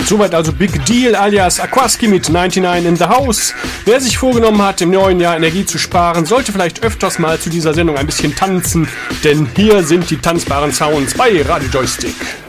Soweit also Big Deal alias Aquaski mit 99 in the House. Wer sich vorgenommen hat, im neuen Jahr Energie zu sparen, sollte vielleicht öfters mal zu dieser Sendung ein bisschen tanzen, denn hier sind die tanzbaren Sounds bei Radio Joystick.